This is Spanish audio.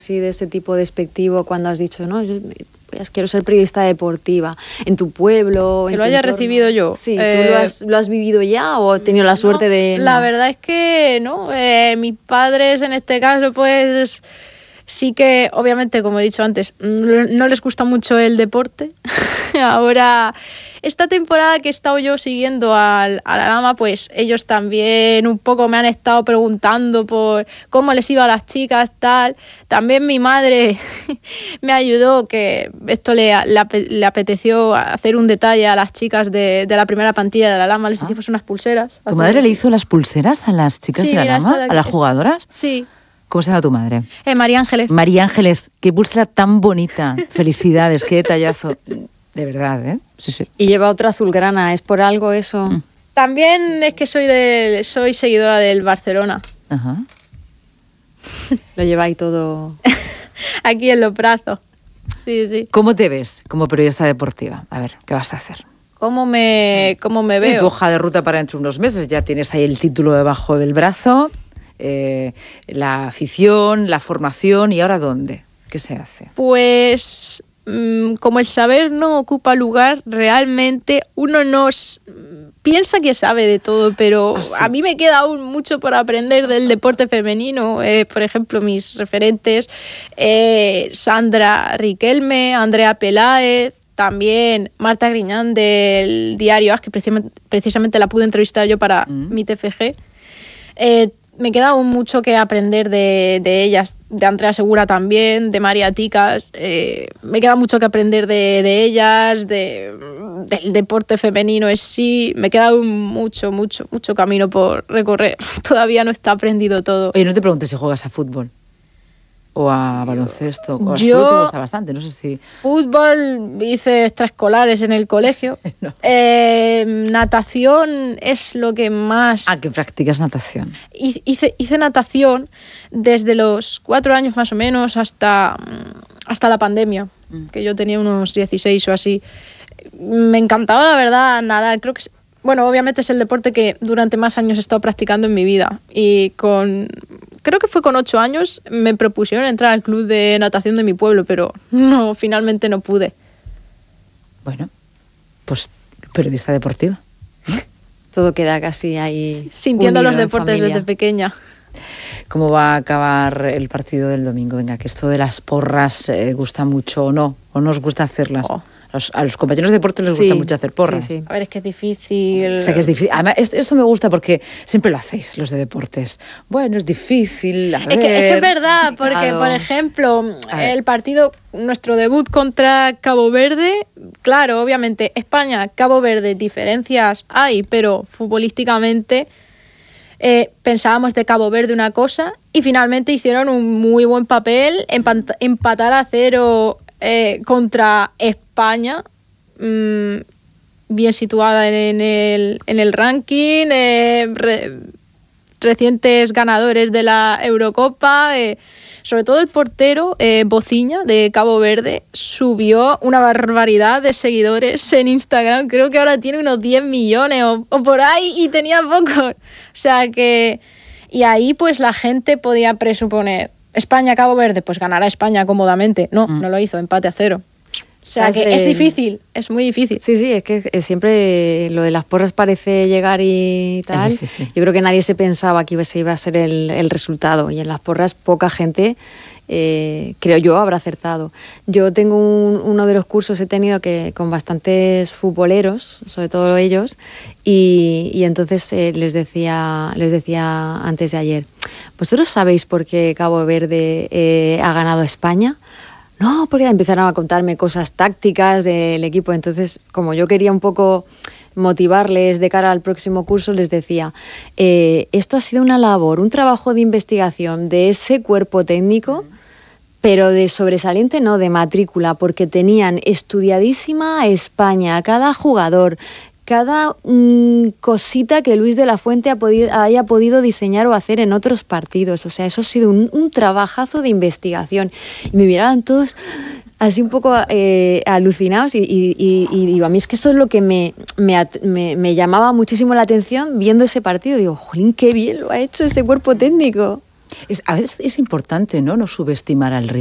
Sí, de ese tipo despectivo cuando has dicho, no, yo pues, quiero ser periodista deportiva en tu pueblo. Que lo haya recibido yo. Sí, ¿tú lo has vivido ya o has tenido la suerte de...? La verdad es que no, mis padres en este caso pues sí que obviamente, como he dicho antes, no les gusta mucho el deporte. Ahora, esta temporada que he estado yo siguiendo a la Lama, pues ellos también un poco me han estado preguntando por cómo les iba a las chicas, tal. También mi madre me ayudó, que esto le apeteció hacer un detalle a las chicas de la primera plantilla de la Lama. Les hicimos unas pulseras. ¿Tu madre le hizo las pulseras a las chicas de la Lama? ¿A las jugadoras? Sí. ¿Cómo se llama tu madre? María Ángeles. María Ángeles, qué pulsera tan bonita. Felicidades, qué detallazo. De verdad, ¿eh? Sí, sí. Y lleva otra azulgrana, ¿es por algo eso? También es que soy seguidora del Barcelona. Ajá. Lo lleva ahí todo... Aquí en los brazos. Sí, sí. ¿Cómo te ves como periodista deportiva? A ver, ¿qué vas a hacer? ¿Cómo me veo? Tu hoja de ruta para dentro de unos meses. Ya tienes ahí el título debajo del brazo, la afición, la formación. ¿Y ahora dónde? ¿Qué se hace? Pues... como el saber no ocupa lugar, realmente uno piensa que sabe de todo, pero a mí me queda aún mucho por aprender del deporte femenino. Por ejemplo, mis referentes, Sandra Riquelme, Andrea Peláez, también Marta Griñán del diario AS, que precisamente la pude entrevistar yo para mi TFG. Me queda aún mucho que aprender de ellas, de Andrea Segura también, de María Ticas. Me queda mucho que aprender de ellas, del deporte femenino en sí. Me queda aún mucho camino por recorrer. Todavía no está aprendido todo. Oye, no te preguntes si juegas a fútbol o a baloncesto. O yo fútbol te gusta bastante, no sé si... Fútbol, hice extraescolares en el colegio. No. Natación es lo que más... Ah, que practicas natación. Hice natación desde los 4 años más o menos hasta la pandemia, que yo tenía unos 16 o así. Me encantaba, la verdad, nadar. Creo que bueno, obviamente es el deporte que durante más años he estado practicando en mi vida. Y creo que fue con 8 años, me propusieron entrar al club de natación de mi pueblo, pero no, finalmente no pude. Bueno, pues periodista deportiva. Todo queda casi ahí. Sintiendo los deportes desde pequeña. ¿Cómo va a acabar el partido del domingo? Venga, que esto de las porras gusta mucho o no os gusta hacerlas. A los compañeros de deporte les gusta mucho hacer porras. Sí. A ver, es que es difícil. Sé que es difícil. Además, esto me gusta porque siempre lo hacéis, los de deportes. Bueno, es difícil. Es que es verdad, porque, por ejemplo, el partido, nuestro debut contra Cabo Verde, claro, obviamente, España, Cabo Verde, diferencias hay, pero futbolísticamente pensábamos de Cabo Verde una cosa y finalmente hicieron un muy buen papel, empatar a 0 contra España, bien situada en el ranking, recientes ganadores de la Eurocopa, sobre todo el portero Bociña de Cabo Verde subió una barbaridad de seguidores en Instagram. Creo que ahora tiene unos 10 millones o por ahí, y tenía pocos. O sea que... Y ahí pues la gente podía presuponer, España-Cabo Verde, pues ganará España cómodamente. No lo hizo, empate a 0. O sea que es difícil, es muy difícil. Sí, es que siempre lo de las porras parece llegar y tal. Yo creo que nadie se pensaba que ese iba a ser el resultado, y en las porras poca gente, creo yo, habrá acertado. Yo tengo uno de los cursos, he tenido que con bastantes futboleros, sobre todo ellos, y entonces les decía antes de ayer, ¿vosotros sabéis por qué Cabo Verde ha ganado a España? No, porque empezaron a contarme cosas tácticas del equipo. Entonces, como yo quería un poco motivarles de cara al próximo curso, les decía, esto ha sido una labor, un trabajo de investigación de ese cuerpo técnico, pero de sobresaliente, no, de matrícula, porque tenían estudiadísima a España, cada jugador, cada cosita que Luis de la Fuente haya podido diseñar o hacer en otros partidos. O sea, eso ha sido un trabajazo de investigación. Y me miraban todos así un poco alucinados y digo, a mí es que eso es lo que me llamaba muchísimo la atención viendo ese partido. Digo, jolín, qué bien lo ha hecho ese cuerpo técnico. A veces es importante, ¿no? No subestimar al rival.